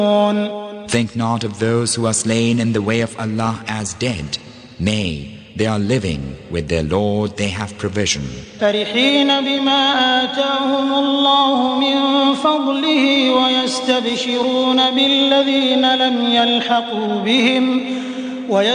Think not of those who are slain in the way of Allah as dead. Nay, they are living with their Lord, they have provision. فرحين بما آتاهم الله من فضله ويستبشرون بالذين لم يلحقوا بهم